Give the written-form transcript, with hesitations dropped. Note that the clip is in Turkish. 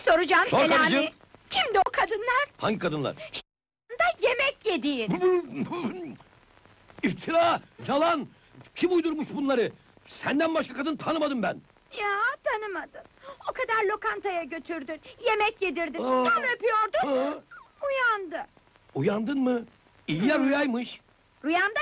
Soracağım Sor Selami. karıcığım. Kimdi o kadınlar? Hangi kadınlar? Da yemek yediğin. İftira, yalan! Kim uydurmuş bunları? Senden başka kadın tanımadım ben. Ya tanımadın. O kadar lokantaya götürdün, yemek yedirdin, Aa. tam öpüyordun, Aa, uyandı. uyandın mı? İyi ya, rüyaymış. Rüyamda